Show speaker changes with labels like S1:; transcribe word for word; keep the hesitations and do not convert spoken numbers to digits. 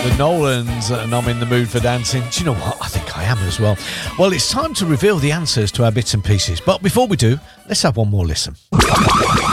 S1: The Nolans, and I'm in the mood for dancing. Do you know what? I think I am as well. Well, it's time to reveal the answers to our bits and pieces. But before we do, let's have one more listen.